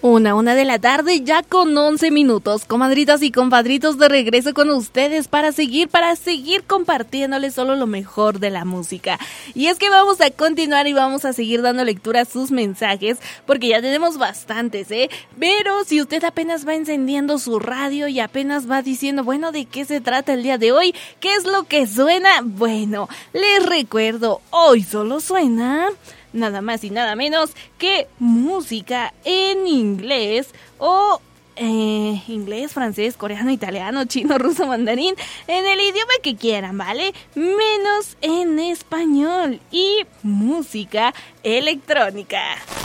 Una de la tarde, ya con 11 minutos. Comadritas y compadritos, de regreso con ustedes para seguir compartiéndoles solo lo mejor de la música. Y es que vamos a continuar y vamos a seguir dando lectura a sus mensajes, porque ya tenemos bastantes, Pero si usted apenas va encendiendo su radio y apenas va diciendo, bueno, ¿de qué se trata el día de hoy? ¿Qué es lo que suena? Bueno, les recuerdo, hoy solo suena nada más y nada menos que música en inglés o inglés, francés, coreano, italiano, chino, ruso, mandarín, en el idioma que quieran, ¿vale? Menos en español y música electrónica.